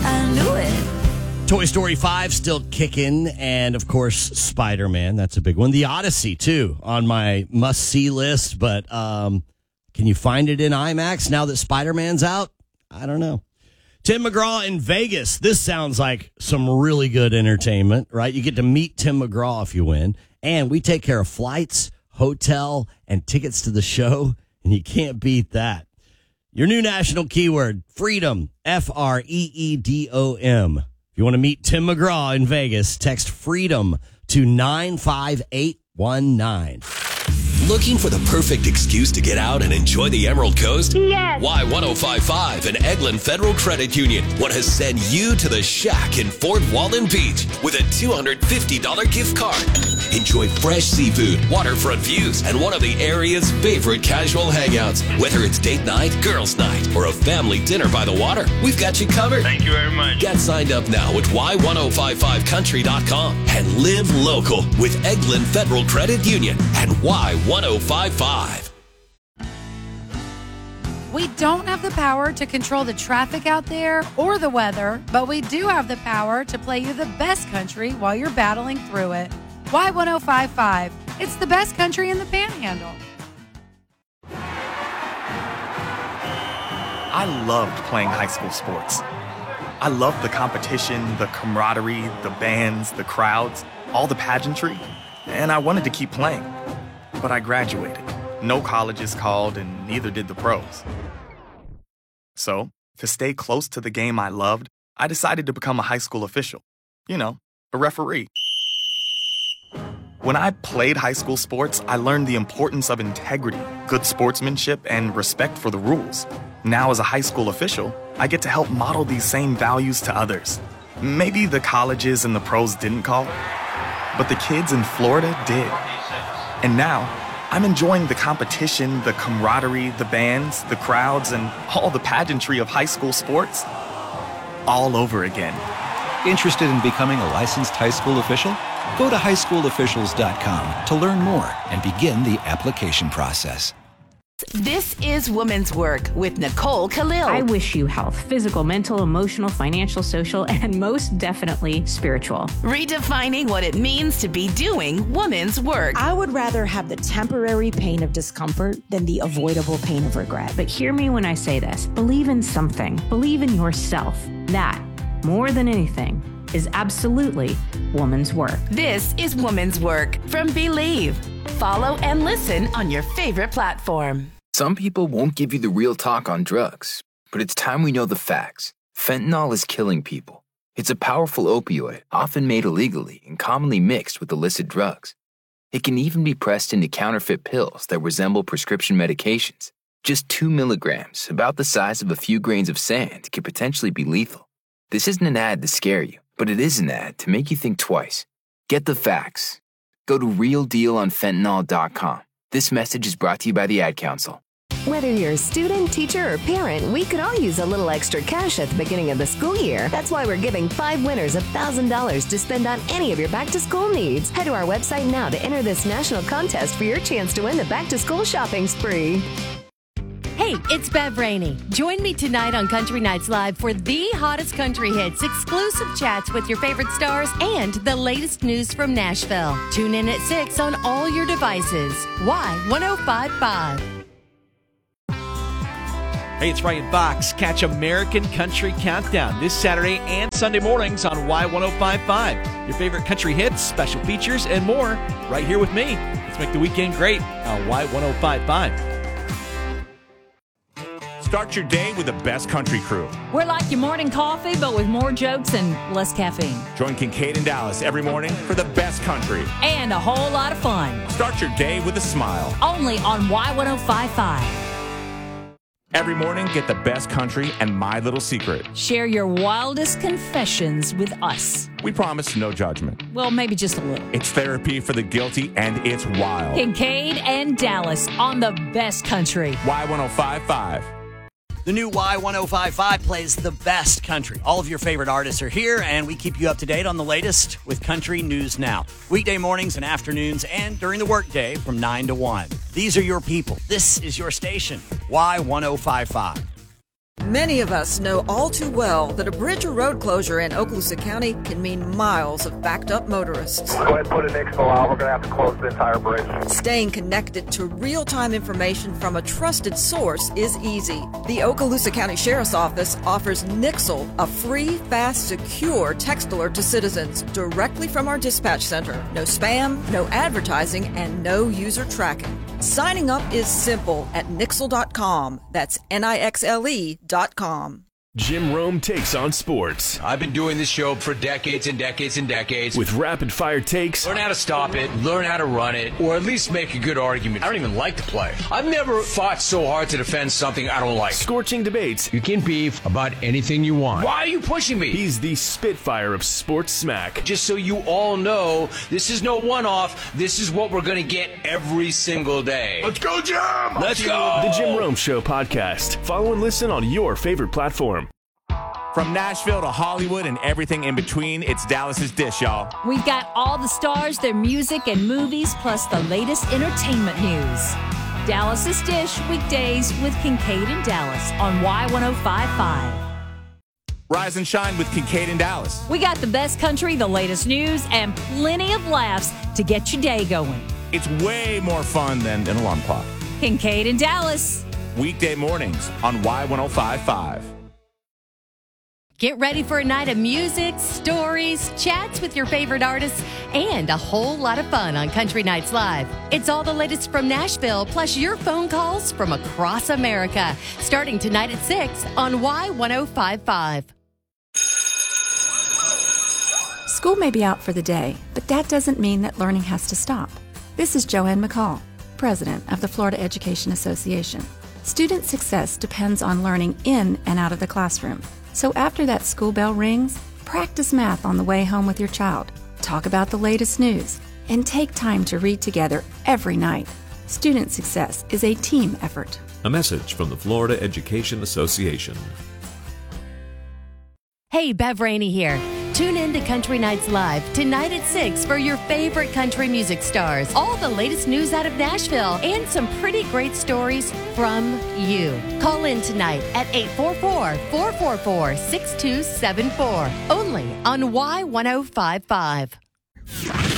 I knew it. Toy Story 5 still kicking, and of course, Spider-Man. That's a big one. The Odyssey, too, on my must-see list, but can you find it in IMAX now that Spider-Man's out? I don't know. Tim McGraw in Vegas. This sounds like some really good entertainment, right? You get to meet Tim McGraw if you win, and we take care of flights, hotel, and tickets to the show, and you can't beat that. Your new national keyword, freedom, Freedom. If you want to meet Tim McGraw in Vegas, text freedom to 95819. Looking for the perfect excuse to get out and enjoy the Emerald Coast? Yes. Y1055 and Eglin Federal Credit Union want to send you to the Shack in Fort Walton Beach with a $250 gift card. Enjoy fresh seafood, waterfront views, and one of the area's favorite casual hangouts. Whether it's date night, girls' night, or a family dinner by the water, we've got you covered. Thank you very much. Get signed up now at Y1055country.com and live local with Eglin Federal Credit Union and Y1055. We don't have the power to control the traffic out there or the weather, but we do have the power to play you the best country while you're battling through it. Y1055. It's the best country in the Panhandle. I loved playing high school sports. I loved the competition, the camaraderie, the bands, the crowds, all the pageantry, and I wanted to keep playing. But I graduated. No colleges called, and neither did the pros. So, to stay close to the game I loved, I decided to become a high school official. You know, a referee. When I played high school sports, I learned the importance of integrity, good sportsmanship, and respect for the rules. Now, as a high school official, I get to help model these same values to others. Maybe the colleges and the pros didn't call, but the kids in Florida did. And now, I'm enjoying the competition, the camaraderie, the bands, the crowds, and all the pageantry of high school sports all over again. Interested in becoming a licensed high school official? Go to highschoolofficials.com to learn more and begin the application process. This is Women's Work with Nicole Khalil. I wish you health, physical, mental, emotional, financial, social, and most definitely spiritual. Redefining what it means to be doing women's work. I would rather have the temporary pain of discomfort than the avoidable pain of regret. But hear me when I say this. Believe in something. Believe in yourself. That, more than anything, is absolutely woman's work. This is Women's Work from Believe. Follow and listen on your favorite platform. Some people won't give you the real talk on drugs, but it's time we know the facts. Fentanyl is killing people. It's a powerful opioid, often made illegally and commonly mixed with illicit drugs. It can even be pressed into counterfeit pills that resemble prescription medications. Just 2 milligrams, about the size of a few grains of sand, can potentially be lethal. This isn't an ad to scare you, but it is an ad to make you think twice. Get the facts. Go to realdealonfentanyl.com. This message is brought to you by the Ad Council. Whether you're a student, teacher, or parent, we could all use a little extra cash at the beginning of the school year. That's why we're giving 5 winners $1,000 to spend on any of your back-to-school needs. Head to our website now to enter this national contest for your chance to win the back-to-school shopping spree. Hey, it's Bev Rainey. Join me tonight on Country Nights Live for the hottest country hits, exclusive chats with your favorite stars, and the latest news from Nashville. Tune in at 6 on all your devices. Y1055. Hey, it's Ryan Fox. Catch American Country Countdown this Saturday and Sunday mornings on Y1055. Your favorite country hits, special features, and more right here with me. Let's make the weekend great on Y1055. Start your day with the best country crew. We're like your morning coffee, but with more jokes and less caffeine. Join Kincaid and Dallas every morning for the best country. And a whole lot of fun. Start your day with a smile. Only on Y1055. Every morning, get the best country and My Little Secret. Share your wildest confessions with us. We promise no judgment. Well, maybe just a little. It's therapy for the guilty, and it's wild. Kincaid and Dallas on the best country. Y1055. The new Y1055 plays the best country. All of your favorite artists are here, and we keep you up to date on the latest with Country News Now. Weekday mornings and afternoons and during the workday from 9 to 1. These are your people. This is your station, Y1055. Many of us know all too well that a bridge or road closure in Okaloosa County can mean miles of backed-up motorists. Go ahead and put an expo out. We're going to have to close the entire bridge. Staying connected to real-time information from a trusted source is easy. The Okaloosa County Sheriff's Office offers Nixle, a free, fast, secure text alert to citizens directly from our dispatch center. No spam, no advertising, and no user tracking. Signing up is simple at Nixle.com. That's Nixle.com. Jim Rome takes on sports. I've been doing this show for decades and decades and decades. With rapid-fire takes. Learn how to stop it, learn how to run it, or at least make a good argument. I don't even like to play. I've never fought so hard to defend something I don't like. Scorching debates. You can beef about anything you want. Why are you pushing me? He's the Spitfire of sports smack. Just so you all know, this is no one-off. This is what we're going to get every single day. Let's go, Jim! Let's go! The Jim Rome Show podcast. Follow and listen on your favorite platform. From Nashville to Hollywood and everything in between, it's Dallas's Dish, y'all. We've got all the stars, their music, and movies, plus the latest entertainment news. Dallas's Dish, weekdays with Kincaid and Dallas on Y1055. Rise and shine with Kincaid and Dallas. We got the best country, the latest news, and plenty of laughs to get your day going. It's way more fun than an alarm clock. Kincaid and Dallas. Weekday mornings on Y1055. Get ready for a night of music, stories, chats with your favorite artists, and a whole lot of fun on Country Nights Live. It's all the latest from Nashville, plus your phone calls from across America, starting tonight at 6 on Y1055. School may be out for the day, but that doesn't mean that learning has to stop. This is Joanne McCall, president of the Florida Education Association. Student success depends on learning in and out of the classroom. So after that school bell rings, practice math on the way home with your child, talk about the latest news, and take time to read together every night. Student success is a team effort. A message from the Florida Education Association. Hey, Bev Rainey here. Tune in to Country Nights Live tonight at 6 for your favorite country music stars, all the latest news out of Nashville, and some pretty great stories from you. Call in tonight at 844-444-6274, only on Y1055.